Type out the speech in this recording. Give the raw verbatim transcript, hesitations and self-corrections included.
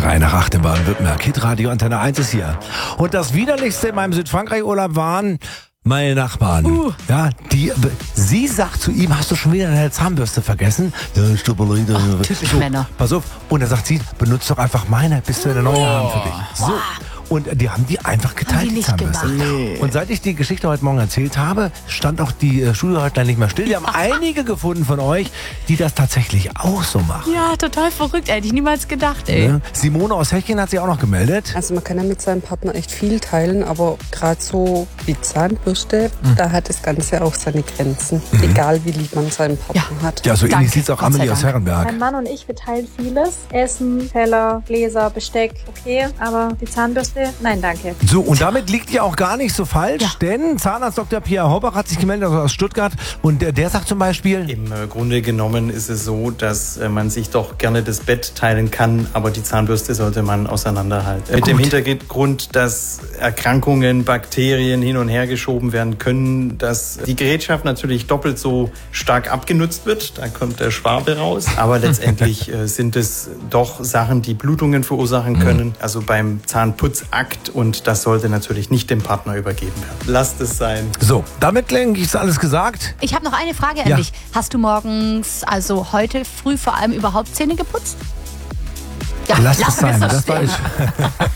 Drei nach acht in Baden-Württemberg. Hitradio Antenne eins ist hier. Und das Widerlichste in meinem Südfrankreich-Urlaub waren meine Nachbarn. Uh. Ja, die, sie sagt zu ihm, hast du schon wieder deine Zahnbürste vergessen? Ja, ich glaube, oh, typisch so, Männer. Pass auf. Und dann sagt sie, benutzt doch einfach meine, bis wir eine neue oh. haben für dich. So. Wow. Und die haben die einfach geteilt, die, die Zahnbürste. nee. Und seit ich die Geschichte heute Morgen erzählt habe, stand auch die äh, Studiohotline nicht mehr still. Wir haben einige gefunden von euch, die das tatsächlich auch so machen. Ja, total verrückt. Hätte ich niemals gedacht, ey. Ja. Simone aus Hechingen hat sich auch noch gemeldet. Also man kann ja mit seinem Partner echt viel teilen, aber gerade so wie Zahnbürste, mhm. da hat das Ganze auch seine Grenzen. Mhm. Egal wie lieb man seinen Partner ja. hat. Ja, so Danke. ähnlich sieht es auch Amelie aus Herrenberg. Mein Mann und ich, wir teilen vieles. Essen, Teller, Gläser, Besteck, okay. Aber die Zahnbürste, nein, danke. So, und damit liegt ihr auch gar nicht so falsch, ja. denn Zahnarzt Doktor Pierre Horbach hat sich gemeldet aus Stuttgart und der, der sagt zum Beispiel... Im äh, Grunde genommen ist es so, dass äh, man sich doch gerne das Bett teilen kann, aber die Zahnbürste sollte man auseinanderhalten. Ja, mit dem Hintergrund, dass Erkrankungen, Bakterien hin und her geschoben werden können, dass die Gerätschaft natürlich doppelt so stark abgenutzt wird, da kommt der Schwabe raus, aber letztendlich äh, sind es doch Sachen, die Blutungen verursachen können, also beim Zahnputzakt, und das sollte natürlich nicht dem Partner übergeben werden. Lasst es sein. So, damit denke ich, ist alles gesagt. Ich habe noch eine Frage an ja. dich. Hast du morgens, also heute früh vor allem überhaupt Zähne geputzt? Ja, lass es sein, das war ich.